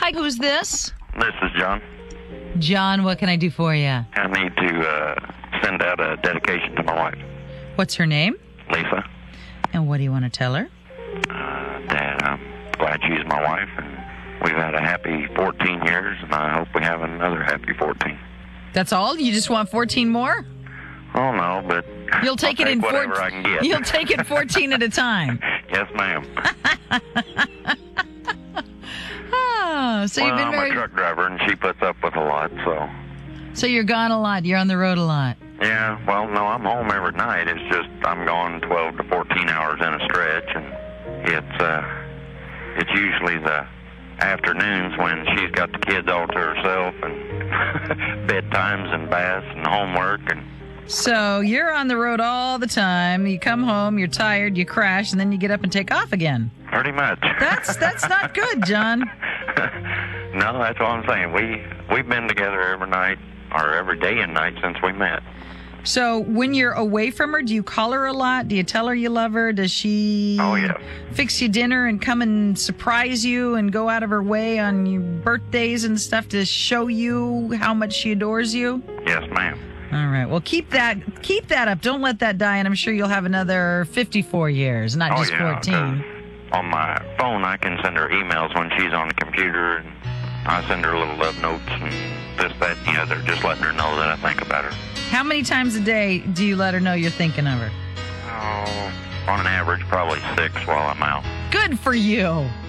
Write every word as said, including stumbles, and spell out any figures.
Hi, who's this? This is John. John, what can I do for you? I need to uh, send out a dedication to my wife, What's her name? Lisa. And what do you want to tell her? Uh, Dad, I'm glad she's my wife, and we've had a happy fourteen years, and I hope we have another happy fourteen. That's all? You just want fourteen more? Oh, no, but You'll take I'll it in whatever four- I can get. You'll take it fourteen at a time. Yes, ma'am. Oh, so well, you've been I'm married. a truck driver, and she puts up with a lot, so... So you're gone a lot. You're on the road a lot. Yeah, well, no, I'm home every night. It's just I'm gone twelve to fourteen hours in a stretch, and it's uh, it's usually the afternoons when she's got the kids all to herself, and bedtimes and baths and homework. And So you're on the road all the time. You come home, you're tired, you crash, and then you get up and take off again. pretty much. That's that's not good, John. No, that's what I'm saying. We we've been together every night or every day and night since we met. So when you're away from her, do you call her a lot? Do you tell her you love her? Does she Oh, yeah. fix you dinner and come and surprise you and go out of her way on your birthdays and stuff to show you how much she adores you? Yes, ma'am. All right. Well, keep that keep that up. Don't let that die, and I'm sure you'll have another fifty-four years, not Oh, just yeah, fourteen. 'cause on my phone, I can send her emails when she's on the computer, and I send her little love notes and this, that, and the other, just letting her know that I think about her. How many times a day do you let her know you're thinking of her? Oh, on an average, probably six while I'm out. Good for you.